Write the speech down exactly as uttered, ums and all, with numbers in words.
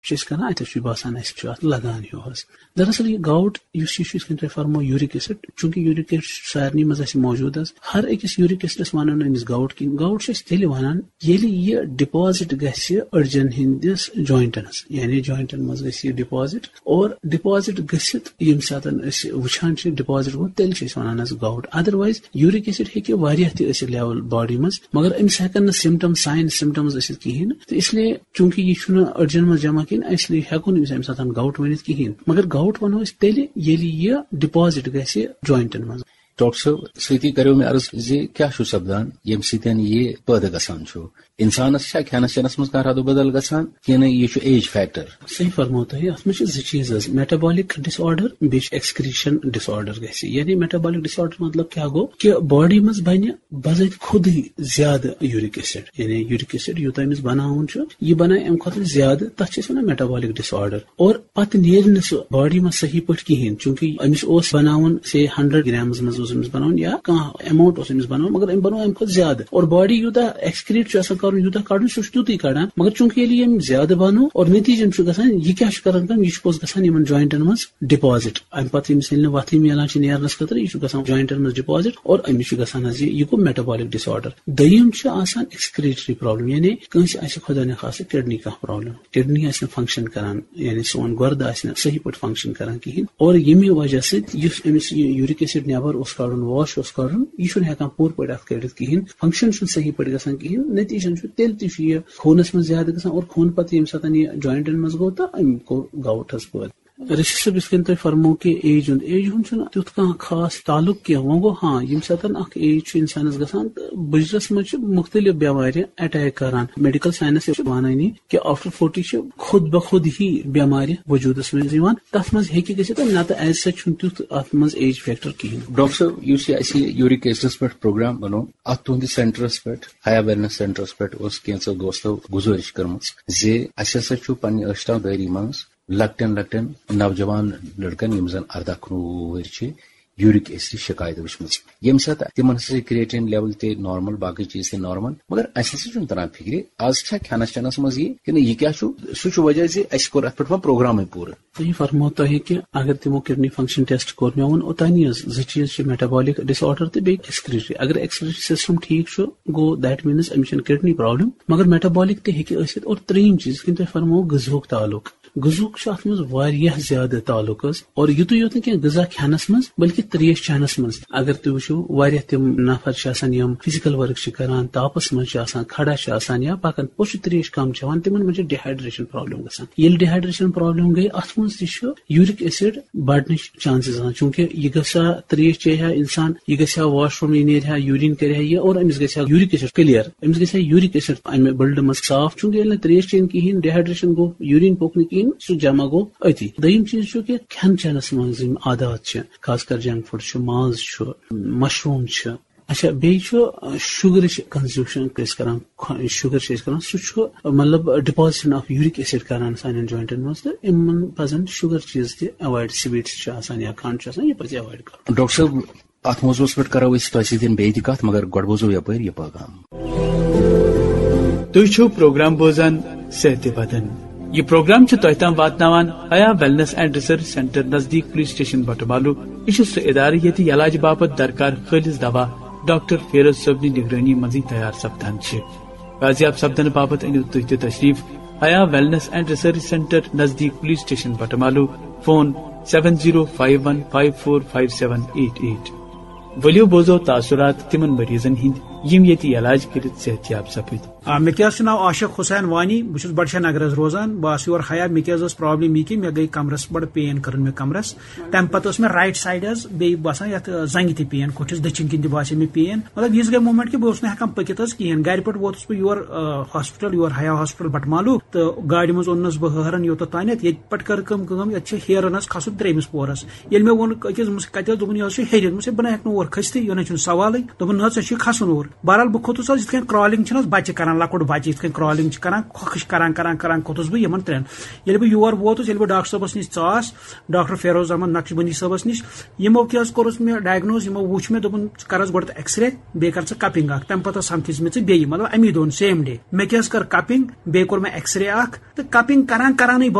کران اتھ باسان ات لگان ہیو دراصل یہ گاؤٹ اس فرمو یورک ایسڈ چونکہ یورک ایسڈ سارے مز موجود ہر اکس یورک ایسڈس ونو امس گاؤٹ کھین گاؤٹ تیل ونان یل یہ ڈپازٹ گھس أڑجن ہندس جوائنٹنس یعنی جوائنٹن مز گھس یہ ڈپازٹ اور ڈپازٹ گھت یم سات وچان ڈپازٹ گو تیل ونان گاؤٹ ادروائز یورک ایسڈ ہیکہ واریاہ تہ لیول باڈی مز مگر امس ہیکن سمٹم سائن سمٹمز ٲسِتھ کہین تو اس لیے چونکہ یہ چھُنہٕ أڑجن مز جمع کہین اس لیے ہیکو نہٕ امس سات گاؤٹ ونتھ کہین مگر گاؤٹ ونو أسۍ تیلہِ ییٚلہِ یہ ڈپازٹ گھس جوائنٹن مز. ڈاکٹر صاحب سۭتی کریو مےٚ عرض زِ کیٛاہ چھُ سپدان ییٚمہِ سۭتۍ یہِ پٲدٕ گژھان چھُ انسانس چھا کھٮ۪نس چٮ۪نس منٛز کانٛہہ ردو بدل گژھان کِنہٕ یہِ چھُ ایج فیکٹر؟ صحیح فرمو تۄہہِ اتھ منٛز چھِ زٕ چیٖز حظ میٹابولک ڈس آرڈر بیٚیہِ چھُ ایکسکریشن ڈس آرڈر گژھِ یعنی میٹابولک ڈس آرڈر مطلب کیٛاہ گوٚو کہِ باڈی منٛز بنہِ بذٲتی خودٕے زیادٕ یوٗرک ایسڈ یعنی یوٗرک ایسڈ یوٗتاہ أمِس بناوُن چھُ یہِ بنایہِ امہِ کھۄتہٕ زیادٕ تتھ چھِ أسۍ ونان میٹابولک ڈس آرڈر اور پتہٕ نیرِ نہٕ سُہ باڈی منٛز صحیح پٲٹھۍ کِہینۍ چوٗنٛکہِ أمِس اوس بناوُن سے ہنڈریڈ گرامس منٛز اوس أمِس بناوُن یا کانٛہہ اماؤنٹ اوس أمِس بناوُن مگر أمۍ بنوو امہِ کھۄتہٕ زیادٕ اور باڈی یوٗتاہ ایکسکریٹ چھُ آسان کرُن یوٗتاہ کڑُن سُہ چھُ تیُتُے کڑان مگر چونکہ ییٚلہِ یِم زیادٕ بنو اور نتیجن چھُ گژھان یہِ کیٛاہ چھُ کران کٲم یہِ چھُ پوٚز گژھان یِمن جوائنٹن منٛز ڈپازٹ امہِ پتہٕ ییٚمِس ییٚلہِ نہٕ وتھٕے میلان چھِ نیرنس خٲطرٕ یہِ چھُ گژھان جوائنٹن منٛز ڈپازٹ اور أمِس چھُ گژھان حظ یہِ گوٚو میٹابولک ڈس آرڈر. دوٚیِم چھُ آسان ایکسکریٹری پرابلم یعنی کٲنٛسہِ آسہِ خۄدا نخواستہٕ کڈنی کانٛہہ پرابلم کڈنی آسہِ نہٕ فنکشن کران یعنی سون گردٕ آسہِ نہٕ صحیح پٲٹھۍ فنکشن کران کہیٖنۍ اور ییٚمہِ وجہ سۭتۍ یُس أمِس یہِ یوٗرک ایسڈ نٮ۪بر اوس کڑُن واش اوس کڑُن یہِ چھُنہٕ ہٮ۪کان پوٗرٕ پٲٹھۍ اتھ کٔڑِتھ کہیٖنۍ فنکشن چھُنہٕ صحیح پٲٹھۍ گژھان کہیٖنۍ نتیجن چھُ تیٚلہِ تہِ چھُ یہِ خوٗنس منٛز زیادٕ گژھان اور خوٗن پتہٕ ییٚمہِ ساتہٕ یہِ جوائنٹن منٛز گوٚو تہٕ أمۍ کوٚر گاؤٹ حظ پٲدٕ. رشید صٲب یِتھ کٔنۍ تۄہہِ فرمو کہِ ایج ہُنٛد ایج ہُنٛد چھُنہٕ تیُتھ کانٛہہ خاص تعلق کینٛہہ وۄنۍ گوٚو ہاں ییٚمہِ ساتہٕ اکھ ایج چھُ انسانس گژھان تہٕ بٕجرس منٛز چھِ مختلف بٮ۪مارِ اٹیک کران میڈیکل ساینس چھِ ونان یہِ کہِ آفٹر فورٹی چھِ خود بخود ہی بٮ۪مارِ وجوٗدس منٛز یِوان تتھ منٛز ہیٚکہِ گٔژھِتھ نتہٕ ایز سچ چھُنہٕ تیُتھ اتھ منٛز ایج فیکٹر کِہینۍ. ڈاکٹر صٲب یُس یہِ اَسہِ یوٗرک ایسڈس پٮ۪ٹھ پروگرام بنوو اتھ تُہنٛدِس سینٹرس پٮ۪ٹھ حیا ویلنس سینٹرس پٮ۪ٹھ اوس کینٛژو دوستو گُزٲرِش کٔرمٕژ زِ اَسہِ ہسا چھُ پننہِ ٲشتاو دٲری منٛز لۄکٹٮ۪ن لۄکٹٮ۪ن نوجوان لڑکن یم زن اردہ کُنوُہ وُہٕرۍ چھِ یوٗرک ایسڈ شکایت وٕچھمٕژ ییٚمہِ ساتہٕ تِمن ہسا چھِ کریٹین لیول تہِ نارمل باقٕے چیٖز تہِ نارمل مگر اَسہِ ہسا چھُنہٕ تران فکرِ آز چھا کھٮ۪نس چٮ۪نس منٛز یہِ کِنہٕ یہِ کیٛاہ چھُ سُہ چھُ وجہ زِ اَسہِ کوٚر اتھ پٮ۪ٹھ وۄنۍ پروگرامٕے پوٗرٕ. صحیح فرمو تۄہہِ کہِ اگر تِمو کڈنی فنکشن ٹیسٹ کوٚر مےٚ ووٚن اوٚتانی حظ زٕ چیٖز چھِ میٹابولک ڈس آرڈر تہٕ بیٚیہِ ایکسکریٹری اگر ایکسکریٹری سسٹم ٹھیٖک چھُ گوٚو دیٹ میٖنٕز أمِس چھنہٕ کڈنی پرابلم مگر میٹابولک تہِ ہیٚکہِ ٲسِتھ اور ترٛیٚیِم چیٖز یِتھ کٔنۍ تۄہہِ فرمو غذہُک تعلق غذہُک چھُ اتھ منٛز واریاہ زیادٕ تعلق حظ اور یُتُے یوت نہٕ کینٛہہ غذا کھٮ۪نس منٛز بلکہِ تریش چٮ۪نس منٛز اگر تُہۍ وٕچھو واریاہ تِم نفر چھِ آسان یِم فزیکل ؤرک چھِ کران تاپس منٛز چھِ آسان کھڑا چھِ آسان یا پکان پوٚتُس چھِ تریش کم چٮ۪وان تِمن منٛز چھِ ڈِہایڈریشن پرابلم گژھان ییٚلہِ ڈِہایڈریشن پرابلم گٔے اتھ منٛز تہِ چھُ یوٗرک ایسڈ بڑنٕچ چانسز آسان چوٗنکہِ یہِ گژھِ ہا تریش چیٚیہِ ہا انسان یہِ گژھِ ہا واش روم یہِ نیرِ ہا یوٗریٖن کرِ ہا یہِ اور أمِس گژھِ ہا یوٗرک ایسڈ کلیر أمِس گژھِ ہا یوٗرک ایسڈ امہِ بلڈٕ منٛز صاف چوٗنکہِ ییٚلہِ نہٕ تریش چیٚنۍ کہیٖنۍ ڈِہایڈریشن گوٚو یوٗریٖن پوٚک نہٕ کہیٖنۍ سُہ جمع گوٚو أتی. دوٚیِم چیٖز چھُ کہِ کھٮ۪ن چٮ۪نس منٛز یِم عادات چھِ خاص کر جنک فوڈ چھُ ماز چھُ مشروٗم چھِ اچھا بیٚیہِ چھُ شُگرٕچ کنزیوٗشن أسۍ کران شُگر چھِ أسۍ کران سُہ چھُ مطلب ڈپازشن آف یوٗرک ایسڈ کران سانٮ۪ن جوائنٹن منٛز تہٕ یِمن پزن شُگر چیٖز تہِ ایوایڈ سویٖٹس چھِ آسان یا کھنڈ چھُ آسان یہِ پزِ ایوایڈ کرُن. ڈاکٹر صٲب اتھ موضوعس پٮ۪ٹھ کرو أسۍ تۄہہِ سۭتۍ بیٚیہِ تہِ کتھ مگر گۄڈٕ بوزو یپٲرۍ یہِ پیغام. تُہۍ چھِو پروگرام بوزان صحت بدن یہ پروگرام تہ تام واتناوان حیا ویلنس اینڈ ریسرچ سینٹر نزدیک پولیس سٹیشن بٹمالو. یہ سہ ادارہ ییٚتہِ علاج باپت درکار خالص دوا ڈاکٹر فیروز صٲبنہِ نگرٲنی منٛزٕے تیار سپدان چھِ. بازیاب سپدن باپت أنِو تُہۍ تہِ تشریف حیا ویلنس اینڈ ریسرچ سینٹر نزدیک police station Batamaloo. Phone seven zero five one five four five seven eight at. ولو بوزو تاثرات تمن مریضن ہند یم ییٚتہِ علاج کرت صحت یاب سپد. مے ناو عاشق حسین وانی بہٕ چھُس بڈشاہ نگرس روزان بس یور حیا مے ٲس پرابلم یہ کہ مے گئی کمرس بڑ پین کرن مے کمرس تمہ پتہٕ ٲس مے رائٹ سائڈ حظ بیٚیہِ باسان یتھ زنگہِ تہِ پین کھوٹھِس دٔچھِنۍ کِنۍ تہِ باسے مے پین مطلب یِژھ گٔے مومنٹ کہ بہٕ اوسُس نہٕ ہٮ۪کان پٔکِتھ حظ کِہینۍ. گرِ پٮ۪ٹھ ووتُس بہٕ یور ہاسپٹل یور حیا ہاسپٹل بٹمالو تہٕ گاڑِ منٛز اوٚننس بہٕ ہٲرن یوٚتتھ تانٮ۪تھ ییٚتہِ پٮ۪ٹھ کٔر کٲم کٲم ییٚتہِ چھِ ہیرن حظ کھسُن ترٛیٚیمِس پورس. ییٚلہِ مےٚ ووٚن أکِس کتہِ حظ دوٚپُن یہِ حظ چھُ ہیٚرِ دوٚپمَس ہے بہٕ نہ ہٮ۪کہٕ نہٕ اور کھٔسِتھٕے یہِ نہ چھُنہٕ سوالٕے دوٚپُن نہ ژےٚ چھُے کھسُن اور. بہرحال بہ کھوتس حظ یتھ کن کرالنگ چھنہ بچہ کران لکٹ بچہ یتھ کن کرالنگ چھ کران کھوکھش کران کران کران کھوتس بہ یمن ترین ییٚلہِ بہٕ یور ووتُس ییٚلہِ بہٕ ڈاکٹر صٲبس نِش ژاس ڈاکٹر فیروز احمد نقش بندی صٲبس نِش یمو کیٛاہ حظ کوٚرُس مےٚ ڈایگنوز یمو وٕچھ مےٚ دوٚپُن ژٕ کر حظ گۄڈٕ ایکس رے بیٚیہِ کر ژٕ کپنگ اکھ تمہِ پتہٕ سمکھِس مےٚ ژٕ بیٚیہِ مطلب امی دۄہن سیم ڈے مےٚ کیٛاہ حظ کٔر کپنگ بیٚیہِ کوٚر مےٚ ایکس رے اکھ تہٕ کپنگ کران کرانٕے